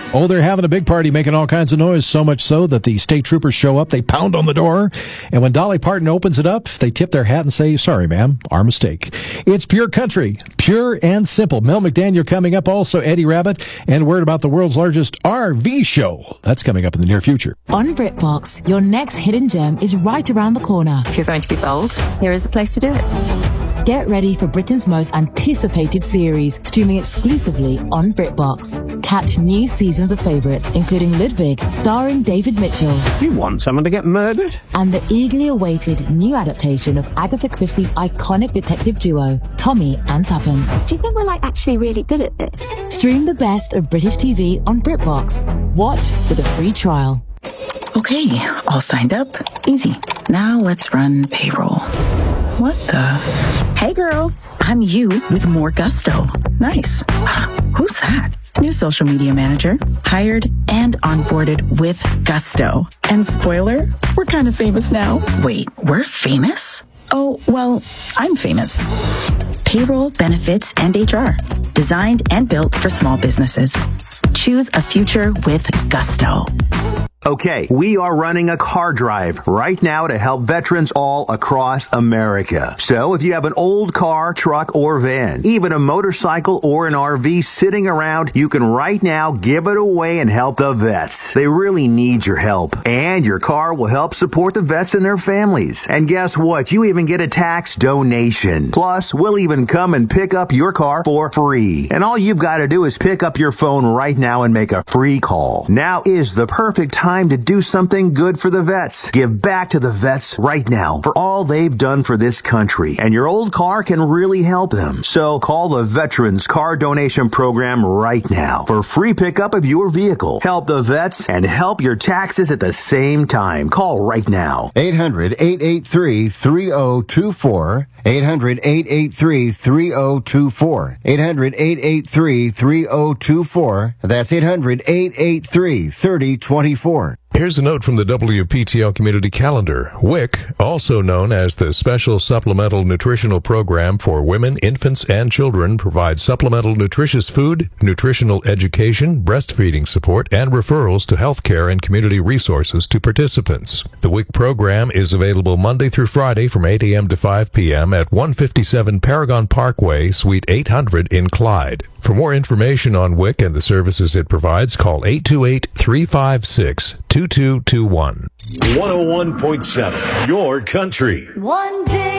Oh, they're having a big party, making all kinds of noise, so much so that the state troopers show up, they pound on the door, and when Dolly Parton opens it up, they tip their hat and say, sorry, ma'am, our mistake. It's Pure Country, pure and simple. Mel McDaniel coming up, also Eddie Rabbit, and word about the world's largest RV show. That's coming up in the near future. On BritBox, your next hidden gem is right around the corner. If you're going to be bold, here is the place to do it. Get ready for Britain's most anticipated series, streaming exclusively on BritBox. Catch new seasons of favourites, including Ludwig, starring David Mitchell. You want someone to get murdered? And the eagerly awaited new adaptation of Agatha Christie's iconic detective duo, Tommy and Tuppence. Do you think we're actually really good at this? Stream the best of British TV on BritBox. Watch with a free trial. Okay, all signed up. Easy. Now let's run payroll. What the? Hey girl, I'm you with more gusto. Nice. Who's that? New social media manager, hired and onboarded with gusto. And spoiler, we're kind of famous now. Wait, we're famous? Oh, well, I'm famous. Payroll, benefits, and HR. Designed and built for small businesses. Choose a future with gusto. Okay, we are running a car drive right now to help veterans all across America. So if you have an old car, truck, or van, even a motorcycle or an RV sitting around, you can right now give it away and help the vets. They really need your help. And your car will help support the vets and their families. And guess what? You even get a tax donation. Plus, we'll even come and pick up your car for free. And all you've got to do is pick up your phone right now and make a free call. Now is the perfect time to do something good for the vets. Give back to the vets right now for all they've done for this country. And your old car can really help them. So call the Veterans Car Donation Program right now for free pickup of your vehicle. Help the vets and help your taxes at the same time. Call right now. 800-883-3024. 800-883-3024. 800-883-3024. That's 800-883-3024. Here's a note from the WPTL Community Calendar. WIC, also known as the Special Supplemental Nutritional Program for Women, Infants, and Children, provides supplemental nutritious food, nutritional education, breastfeeding support, and referrals to healthcare and community resources to participants. The WIC program is available Monday through Friday from 8 a.m. to 5 p.m. at 157 Paragon Parkway, Suite 800 in Clyde. For more information on WIC and the services it provides, call 828-356-2221. 101.7, your country. One day.